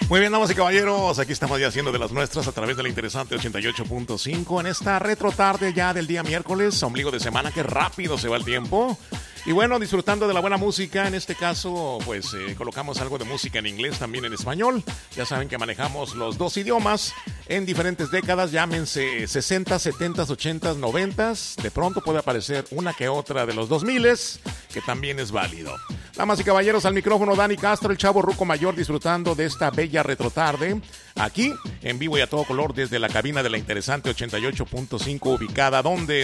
Muy bien, damas y caballeros, aquí estamos ya haciendo de las nuestras a través de la interesante 88.5 en esta retro tarde ya del día miércoles, ombligo de semana, que rápido se va el tiempo. Y bueno, disfrutando de la buena música, en este caso, pues colocamos algo de música en inglés, también en español. Ya saben que manejamos los dos idiomas en diferentes décadas, llámense 60, 70, 80, 90. De pronto puede aparecer una que otra de los 2000, que también es válido. Damas y caballeros, al micrófono Dani Castro, el chavo ruco mayor, disfrutando de esta bella retrotarde, aquí en vivo y a todo color desde la cabina de la interesante 88.5, ubicada donde